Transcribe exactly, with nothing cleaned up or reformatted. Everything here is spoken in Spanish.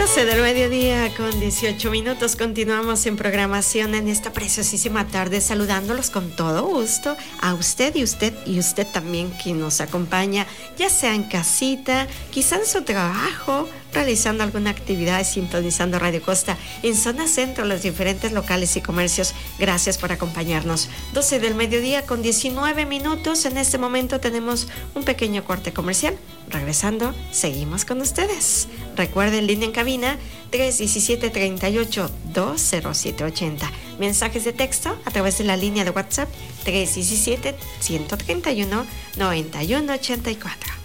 doce del mediodía con dieciocho minutos. Continuamos en programación en esta preciosísima tarde, saludándolos con todo gusto a usted y usted y usted también quien nos acompaña, ya sea en casita, quizá en su trabajo, realizando alguna actividad, sintonizando Radio Costa en zona centro, los diferentes locales y comercios. Gracias por acompañarnos. doce del mediodía con diecinueve minutos. En este momento tenemos un pequeño corte comercial. Regresando, seguimos con ustedes. Recuerden, línea en cabina tres uno siete, tres ocho, dos cero siete ocho cero. Mensajes de texto a través de la línea de WhatsApp tres uno siete, uno tres uno, nueve uno ocho cuatro.